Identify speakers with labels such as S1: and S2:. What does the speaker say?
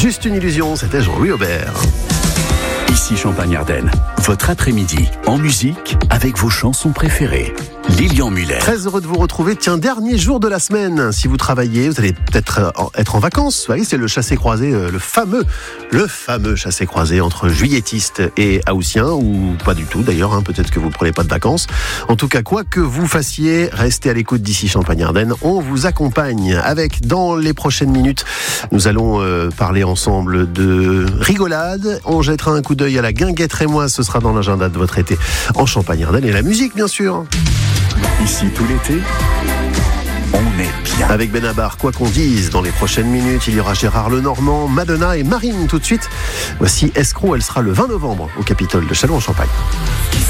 S1: Juste une illusion, c'était Jean-Louis Aubert.
S2: Ici Champagne-Ardenne, votre après-midi en musique avec vos chansons préférées. Lilian Muller.
S1: Très heureux de vous retrouver. Tiens, dernier jour de la semaine. Si vous travaillez, vous allez peut-être être en vacances. Vous voyez, c'est le chassé-croisé, le fameux chassé-croisé entre juilletistes et haussiens, ou pas du tout d'ailleurs, peut-être que vous ne prenez pas de vacances. En tout cas, quoi que vous fassiez, restez à l'écoute d'ici Champagne-Ardenne. On vous accompagne avec, dans les prochaines minutes, nous allons parler ensemble de rigolade. On jettera un coup d'œil à la guinguette rémoise. Ce sera dans l'agenda de votre été en Champagne-Ardenne. Et la musique, bien sûr.
S2: Ici tout l'été, on est bien.
S1: Avec Benabar, quoi qu'on dise, dans les prochaines minutes, il y aura Gérard Lenormand, Madonna et Marine tout de suite. Voici Escroc, elle sera le 20 novembre au Capitole de Châlons-en-Champagne.